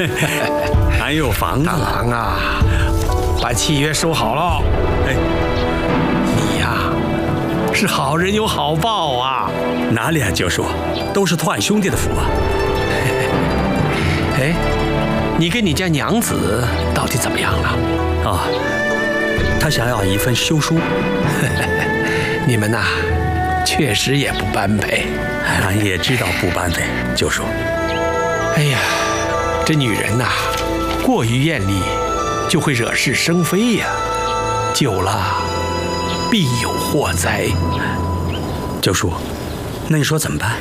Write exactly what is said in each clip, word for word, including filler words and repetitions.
俺有房子。 大郎啊，把契约收好了。 哎， 你呀，是好人有好报啊！ 哪里啊，九叔，都是托俺兄弟的福啊。 哎，你跟你家娘子到底怎么样了？ 啊，他想要一份休书。 你们呐，确实也不般配。 俺也知道不般配，九叔。 哎呀，这女人呐，过于艳丽，就会惹是生非呀，久了必有祸灾。 九叔，那你说怎么办？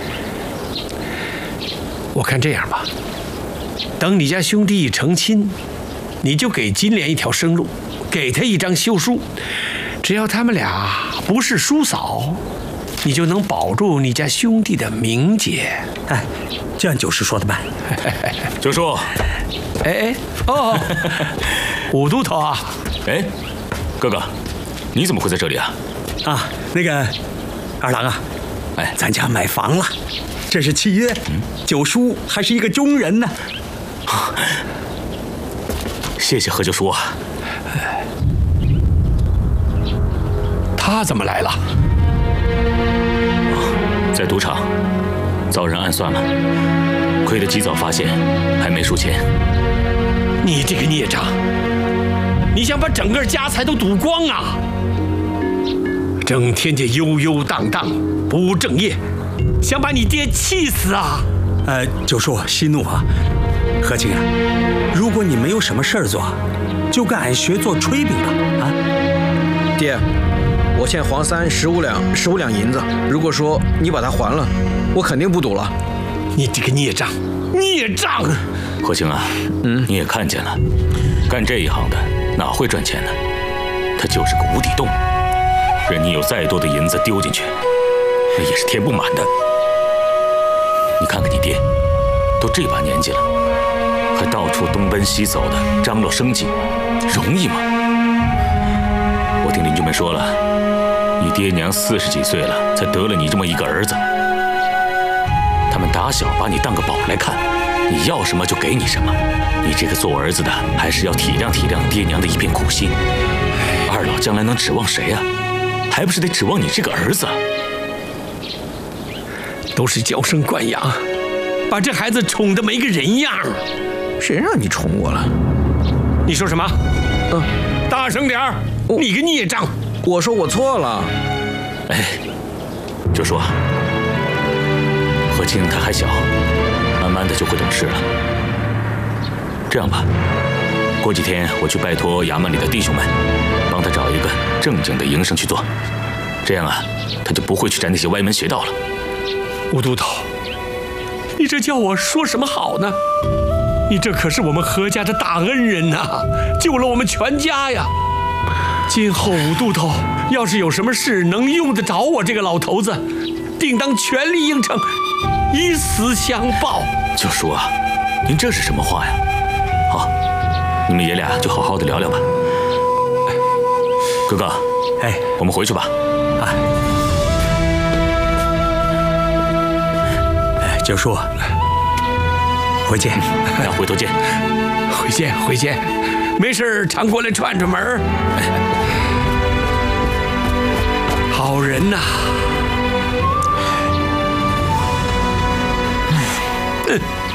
我看这样吧，等你家兄弟一成亲，你就给金莲一条生路，给他一张休书，只要他们俩不是叔嫂，你就能保住你家兄弟的名节。 哎，这样九叔说的办。 九叔， 哎哎哦，武都头啊， 哎，哥哥，你怎么会在这里啊？ 啊，那个二郎啊， 哎， 咱家买房了，这是契约。嗯、九叔还是一个中人呢。 谢谢何九叔啊。 他怎么来了？ 在赌场遭人暗算了，亏得及早发现，还没输钱。 你这个孽障，你想把整个家财都赌光啊！整天就悠悠荡荡，不务正业，想把你爹气死啊！ 呃，九叔息怒啊，何清啊，如果你没有什么事儿做，就跟俺学做炊饼吧。啊， 爹，我欠黄三十五两十五两银子，如果说你把它还了，我肯定不赌了。 你这个孽障，孽障！ 何清啊，嗯，你也看见了，干这一行的哪会赚钱呢？他就是个无底洞，任你有再多的银子丢进去，那也是填不满的。你看看你爹，都这把年纪了，还到处东奔西走的张罗生计，容易吗？我听邻居们说了，你爹娘四十几岁了，才得了你这么一个儿子。他们打小把你当个宝来看，你要什么就给你什么。你这个做儿子的，还是要体谅体谅爹娘的一片苦心。二老将来能指望谁啊？还不是得指望你这个儿子。 都是娇生惯养，把这孩子宠得没个人样。 谁让你宠我了？ 你说什么？ 嗯， 大声点儿！你个孽障！ 我说我错了。 哎，就说何清他还小，慢慢的就会懂事了。这样吧，过几天我去拜托衙门里的弟兄们，帮他找一个正经的营生去做，这样啊，他就不会去沾那些歪门邪道了。 吴都头，你这叫我说什么好呢？你这可是我们何家的大恩人呐、啊，救了我们全家呀！今后武都头要是有什么事能用得着我这个老头子，定当全力应承，以死相报。 就说啊，您这是什么话呀？好，你们爷俩就好好的聊聊吧。哥哥， 哎， 我们回去吧。 啊，哎，九叔，回见。 那回头见。 回见，回见。没事常过来串串门。好人呐、啊！嗯。